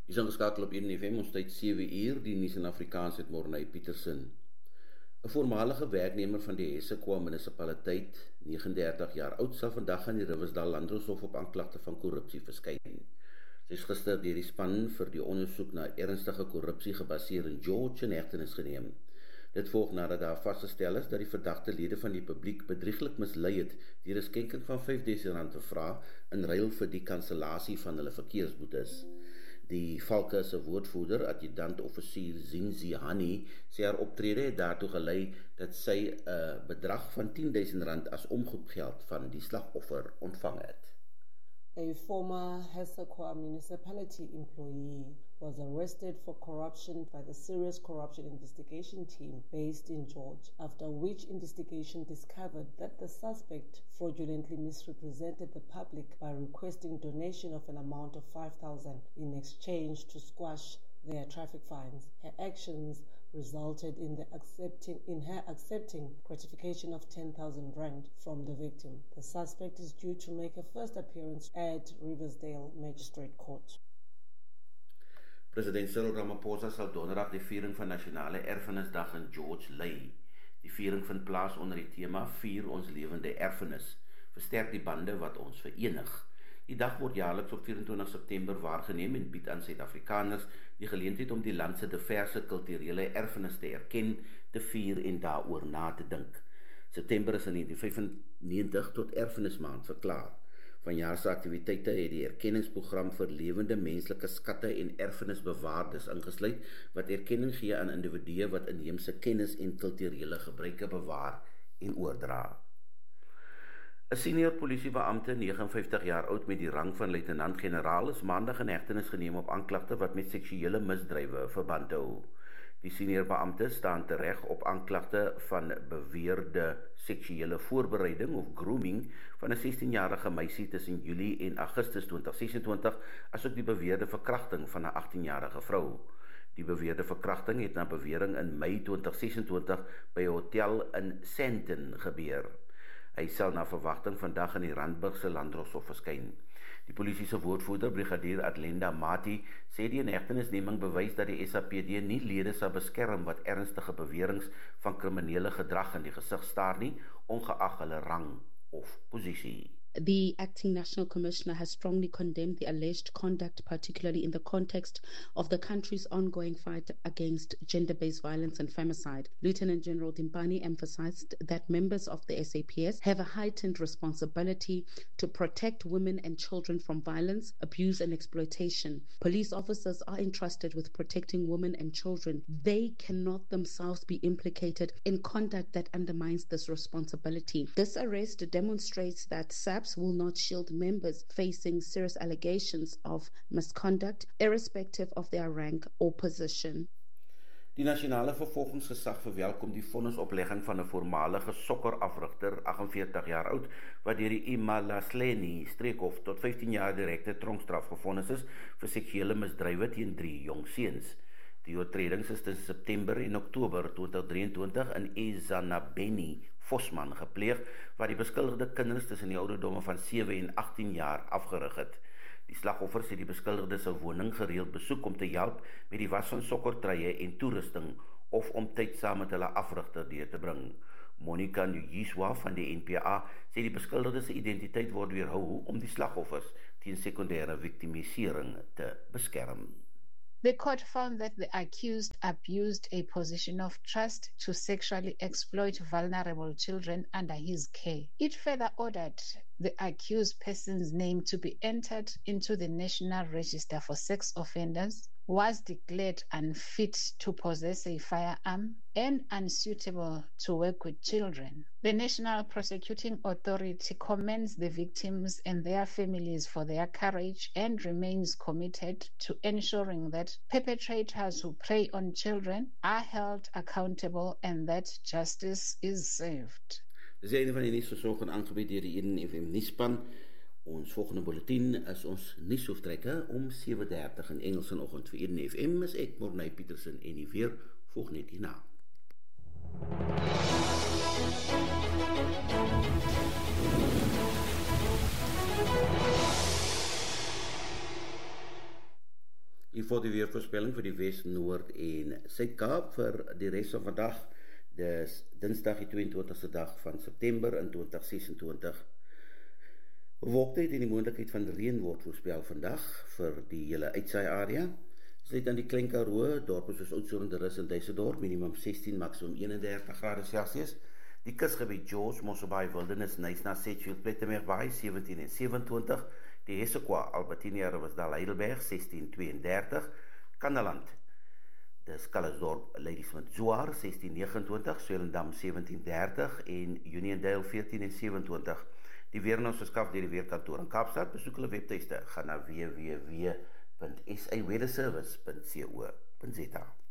Is ingeskakel op 1 FM, ons tyd 7 uur, die nuus in Afrikaans het Morney Petersen. 'n Voormalige werknemer van die Hessequa munisipaliteit, 39 jaar oud, sal vandag aan die Riversdal Landroshof op aanklagte van korrupsie verskyn. Sy is gister deur die span vir die ondersoek na ernstige korrupsie gebaseer in George in hegtenis geneem. Dit volg nadat daar vasgestel is dat die verdagte lede van die publiek bedrieglik mislei het deur 'n skenking van R5.000 te vra in ruil vir die kansellasie van hulle verkeersboetes. Die Valke se woordvoerder, adjutant-offisier Zinzihani, sê haar optrede het daartoe gelei dat sy 'n bedrag van R10.000 as omgoedgeld van die slagoffer ontvang het. A former Hessequa municipality employee was arrested for corruption by the Serious Corruption Investigation Team based in George, after which investigation discovered that the suspect fraudulently misrepresented the public by requesting donation of an amount of $5,000 in exchange to squash their traffic fines. Her actions resulted in her accepting gratification of R10,000 from the victim. The suspect is due to make a first appearance at Riversdale Magistrate Court. President Cyril Ramaphosa sal donderdag die viering van Nasionale Erfenisdag in George lei. Die viering vind plaas onder die tema Vier ons lewende erfenis, versterk die bande wat ons verenig. Die dag word jaarliks op 24 September waargeneem en bied aan Suid-Afrikaners die geleentheid om die land se diverse kulturele erfenis te erken, te vier en daaroor na te dink. September is in 1995 tot erfenismaand verklaar. Vanjaar se aktiwiteite het die erkenningsprogram vir lewende menslike skatte en erfenisbewaarders ingesluit, wat erkenning gee aan individue wat inheemse kennis en kulturele gebruike bewaar en oordra. 'n Senior polisiebeampte, 59 jaar oud met die rang van luitenant-generaal, is maandag in hegtenis geneem op aanklagte wat met seksuele misdrywe verband hou. Die senior beampte staan tereg op aanklagte van beweerde seksuele voorbereiding of grooming van 'n 16-jarige meisie tussen Julie en Augustus 2026, asook die beweerde verkrachting van 'n 18-jarige vrou. Die beweerde verkrachting het na bewering in Mei 2026 by 'n hotel in Sandton gebeur. Hy sal na verwagting vandag in die Randburgse Landroshof verskyn. Die polisie se woordvoerder, brigadier Adlenda Mati, sê die inhegtenisneming bewys dat die SAPD nie lede sal beskerm wat ernstige beweringe van kriminele gedrag in die gesig staar nie, ongeag hulle rang of posisie. The acting national commissioner has strongly condemned the alleged conduct, particularly in the context of the country's ongoing fight against gender-based violence and femicide. Lieutenant General Dimpani emphasized that members of the SAPS have a heightened responsibility to protect women and children from violence, abuse and exploitation. Police officers are entrusted with protecting women and children. They cannot themselves be implicated in conduct that undermines this responsibility. This arrest demonstrates that SAPS will not shield members facing serious allegations of misconduct, irrespective of their rank or position. Die nasionale vervolgingsgesag verwelkom die vonnisoplegging van 'n voormalige sokkerafrigter, 48 jaar oud, wat deur die Imalahleni streekhof tot 15 jaar direkte tronkstraf gevonnis is vir seksuele misdrywe teen 3 jong seuns. Die oortredings is tussen September en Oktober 2023 in Ezanabeni, Vosman, gepleeg, waar die beskuldigde kinders tussen die ouderdomme van 7 en 18 jaar afgerig het. Die slagoffers het die beskuldigde se woning gereeld besoek om te help met die was van sokkertruie en toerusting of om tyd saam met hulle afrigter deur te bring. Monica Nuyiswa van die NPA sê die beskuldigde se identiteit word weerhou om die slagoffers teen sekondêre victimisering te beskerm. The court found that the accused abused a position of trust to sexually exploit vulnerable children under his care. It further ordered the accused person's name to be entered into the National Register for Sex Offenders, was declared unfit to possess a firearm, and unsuitable to work with children. The National Prosecuting Authority commends the victims and their families for their courage and remains committed to ensuring that perpetrators who prey on children are held accountable and that justice is served. Dis een van die nuus versorging aangebied deur die 1FM nuusspan. Ons volgende bulletin is ons nuushooftrekke om 7:30 in Engels vanoggend vir 1FM. Is ek Morney Petersen en die weer volg net hierna. Die volg die weervoorspelling vir die Wes, Noord en Suid-Kaap vir die res van vandag. Dis Dinsdag die 22ste dag van September in 2026. Bewolktheid en die moontlikheid van reën word voorspel vandag vir die hele uitsaai area. Sluit aan die Klein Karoo, dorpe soos Oudtshoorn, De Rus en Duisendorp, minimum 16, maximum 31 grade Celsius. Die kusgebied George, Mosselbaai, Wildernis, Knysna, Sedgefield, Plettenbergbaai, 17 en 27. Die Hessequa, Albertinia, Riversdal, Heidelberg, 16, 32. Kannaland, dis Calisdorp, Ladysmith, Zwaar, 16, 29. Swellendam, 17, 30. En Uniondale, 14 en 27. Die weer nou verskaf deur die Weerkantoor in Kaapstad. Besoek hulle webtuiste, gaan na www.saweatherservice.co.za.